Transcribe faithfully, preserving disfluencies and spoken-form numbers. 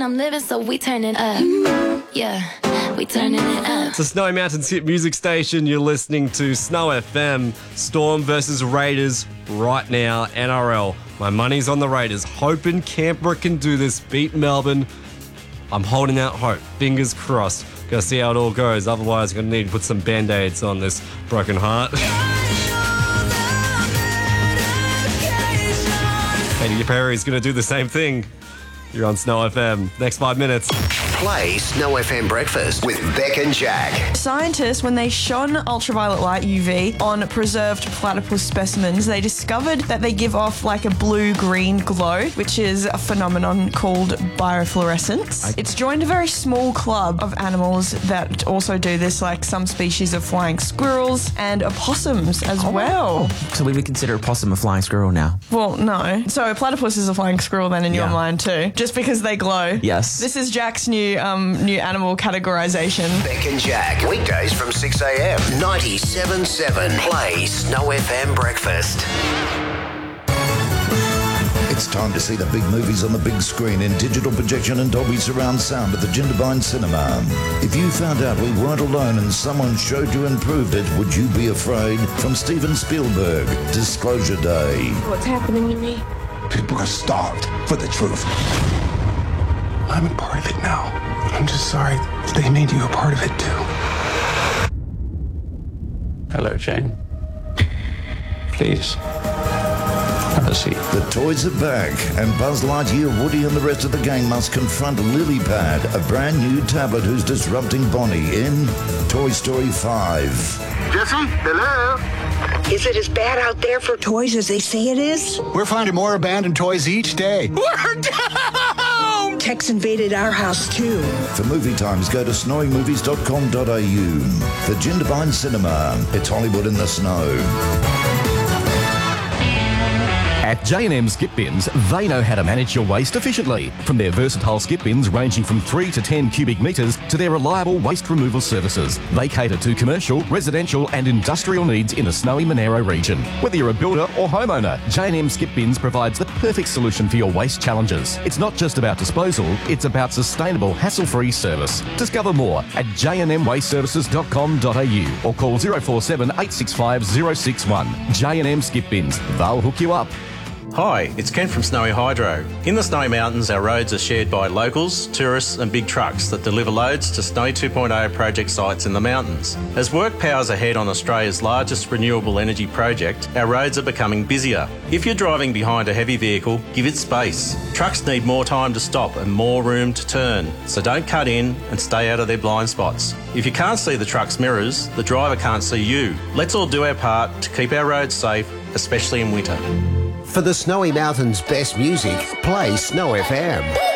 I'm living, so we turn it up. Yeah, we turning it up. It's the Snowy Mountains hit music station. You're listening to Snow F M. Storm versus Raiders right now, N R L. My money's on the Raiders. Hoping Canberra can do this, beat Melbourne. I'm holding out hope. Fingers crossed. Gotta see how it all goes. Otherwise, I'm gonna need to put some band-aids on this broken heart. Katy Perry's gonna do the same thing. You're on Snow F M. Next five minutes. Play Snow F M Breakfast with Beck and Jack. Scientists, when they shone ultraviolet light U V on preserved platypus specimens, they discovered that they give off like a blue-green glow, which is a phenomenon called biofluorescence. I... It's joined a very small club of animals that also do this, like some species of flying squirrels and opossums as oh. well. So we would consider a possum a flying squirrel now? Well, no. So a platypus is a flying squirrel then in yeah. your mind too, just because they glow. Yes. This is Jack's new um, new animal categorisation. Beck and Jack, weekdays from six a.m. ninety-seven point seven. Play Snow F M Breakfast. It's time to see the big movies on the big screen in digital projection and Dolby surround sound at the Jindabyne Cinema. If you found out we weren't alone and someone showed you and proved it, would you be afraid? From Steven Spielberg, Disclosure Day. What's happening to me? People are starved for the truth. I'm a part of it now. I'm just sorry they made you a part of it too. Hello, Jane. Please, have a seat. The toys are back, and Buzz Lightyear, Woody and the rest of the gang must confront Lilypad, a brand new tablet who's disrupting Bonnie in Toy Story five. Jesse, hello? Is it as bad out there for toys as they say it is? We're finding more abandoned toys each day. We're down! Tex invaded our house, too. For movie times, go to snowy movies dot com dot a u. The Jindabyne Cinema. It's Hollywood in the snow. At J and M Skip Bins, they know how to manage your waste efficiently. From their versatile skip bins ranging from three to ten cubic metres to their reliable waste removal services. They cater to commercial, residential and industrial needs in the snowy Monaro region. Whether you're a builder or homeowner, J and M Skip Bins provides the perfect solution for your waste challenges. It's not just about disposal, it's about sustainable, hassle-free service. Discover more at j and m waste services dot com dot a u or call zero four seven eight six five zero six one. J and M Skip Bins. They'll hook you up. Hi, it's Ken from Snowy Hydro. In the Snowy Mountains, our roads are shared by locals, tourists and big trucks that deliver loads to Snowy two point oh project sites in the mountains. As work powers ahead on Australia's largest renewable energy project, our roads are becoming busier. If you're driving behind a heavy vehicle, give it space. Trucks need more time to stop and more room to turn, so don't cut in and stay out of their blind spots. If you can't see the truck's mirrors, the driver can't see you. Let's all do our part to keep our roads safe, especially in winter. For the Snowy Mountains' best music, play Snow F M.